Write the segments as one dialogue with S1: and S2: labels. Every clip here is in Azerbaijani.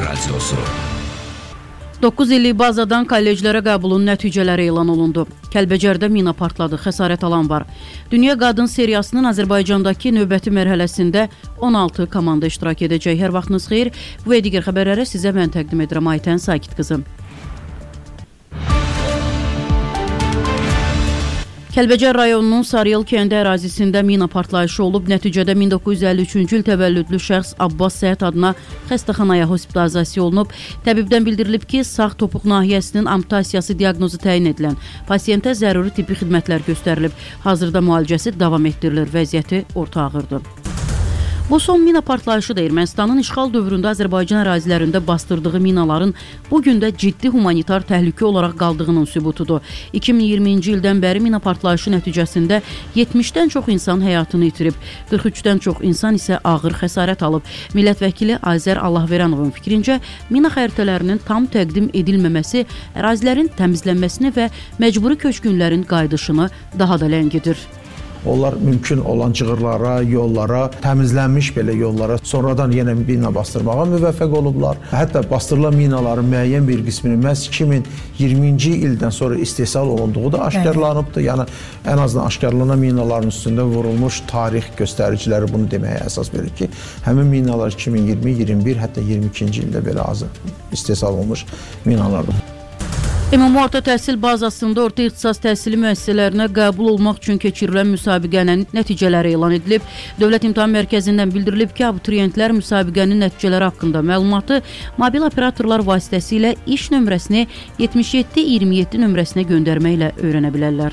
S1: Radiosu.
S2: 9 illik bazadan kolleclərə qəbulun nəticələri elan olundu. Kəlbəcərdə mina partladı, xəsarət alan var. Dünya Qadın seriyasının Azərbaycandakı növbəti mərhələsində 16 komanda iştirak edəcək. Hər vaxtınız xeyir. Bu və digər xəbərləri sizə mən təqdim edirəm. Aytən Sakit qızım. Kəlbəcər rayonunun Sarıyel kəndi ərazisində mina partlayışı olub. Nəticədə 1953-cü il təvəllüdlü şəxs Abbas Səhət adına xəstəxanaya hospitalizasiya olunub. Təbibdən bildirilib ki, sağ topuq nahiyəsinin amputasiyası diaqnozu təyin edilən pasiyentə zəruri tibbi xidmətlər göstərilib. Hazırda müalicəsi davam etdirilir. Vəziyyəti orta ağırdır. Bu son mina partlayışı da Ermənistanın işğal dövründə Azərbaycan ərazilərində bastırdığı minaların bugün də ciddi humanitar təhlükə olaraq qaldığının sübutudur. 2020-ci ildən bəri mina partlayışı nəticəsində 70-dən çox insan həyatını itirib, 43-dən çox insan isə ağır xəsarət alıb. Millət vəkili Azər Allahveranovun fikrincə, mina xəritələrinin tam təqdim edilməməsi ərazilərin təmizlənməsini və məcburi köçkünlərin qayıdışını daha da ləngidir.
S3: Onlar mümkün olan cığırlara, yollara, təmizlənmiş belə yollara sonradan yenə mina bastırmağa müvəffəq olublar. Hətta bastırılan minaların müəyyən bir qisminin məhz 2020-ci ildən sonra istehsal olunduğu da aşkarlanıbdır. Yəni ən azından aşkarlanan minaların üstündə vurulmuş tarix göstəriciləri bunu deməyə əsas verir ki, həmin minalar 2020, 21, hətta 22-ci ildə belə az istehsal olunmuş minalardır.
S2: Ümumi orta təhsil bazasında orta ixtisas təhsili müəssisələrinə qəbul olmaq üçün keçirilən müsabiqənin nəticələri elan edilib. Dövlət İmtahan Mərkəzindən bildirilib ki, abituriyentlər müsabiqənin nəticələri haqqında məlumatı mobil operatorlar vasitəsilə iş nömrəsini 7727 nömrəsinə göndərməklə öyrənə bilərlər.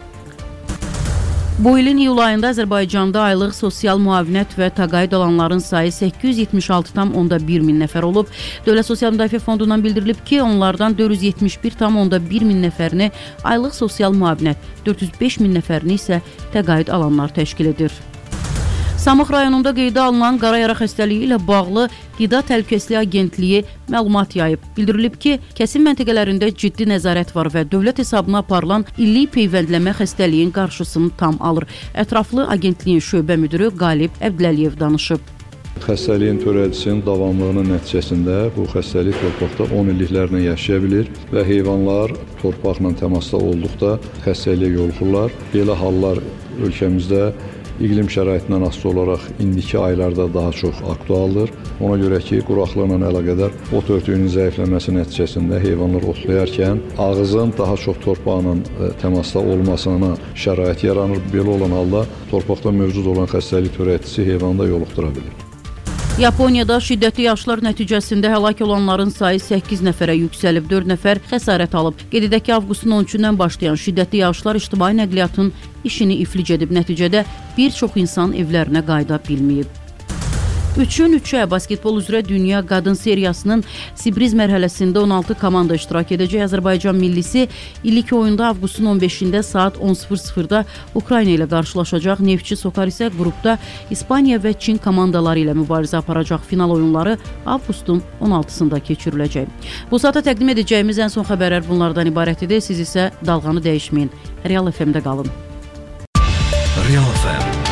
S2: Bu ilin iyul ayında Azərbaycanda aylıq sosial müavinət və təqaüd alanların sayı 876,1 min nəfər olub. Dövlət Sosial Müdafiə Fondundan bildirilib ki, onlardan 471,1 min nəfərini aylıq sosial müavinət, 405 min nəfərini isə təqaüd alanlar təşkil edir. Samux rayonunda qeydə alınan qara yara xəstəliyi ilə bağlı Qida Təhlükəsizliyi Agentliyi məlumat yayıb. Bildirilib ki, kəsim məntəqələrində ciddi nəzarət var və dövlət hesabına aparılan illik peyvəndləmə xəstəliyin qarşısını tam alır. Ətraflı agentliyin şöbə müdürü Qalib Əbdüləliyev danışıb.
S4: Xəstəliyin törədicisinin davamlılığının nəticəsində bu xəstəlik torpaqda 10 illiklərlə yaşaya bilir və heyvanlar torpaqla təmasda olduqda xəstəliyə yoluxurlar. Belə hallar ölkəmizdə İqlim şəraitindən asılı olaraq indiki aylarda daha çox aktualdır. Ona görə ki, quraqlıqla əlaqədar ot örtüyünün zəifləməsi nəticəsində heyvanlar otlayarkən ağızın daha çox torpaqla təmasda olmasına şərait yaranır. Belə olan halda torpaqda mövcud olan xəstəlik törədicisi heyvanda yoluxdura bilir.
S2: Yaponiyada şiddətli yağışlar nəticəsində həlak olanların sayı 8 nəfərə yüksəlib, 4 nəfər xəsarət alıb. Qeyd edək ki, avqustun 13-dən başlayan şiddətli yağışlar ictimai nəqliyyatın işini iflic edib. Nəticədə bir çox insan evlərinə qayıda bilməyib. 3-ün 3-ə basketbol üzrə Dünya Qadın seriyasının Sibriz mərhələsində 16 komanda iştirak edəcək. Azərbaycan millisi illik oyunda avqustun 15-də saat 10:00-da Ukrayna ilə qarşılaşacaq. Neftçi Sokar isə qrupda İspaniya və Çin komandaları ilə mübarizə aparacaq. Final oyunları avqustun 16-sında keçiriləcək. Bu saata təqdim edəcəyimiz ən son xəbərlər bunlardan ibarət idi. Siz isə dalğanı dəyişməyin. Real FM-də qalın.
S1: Real FM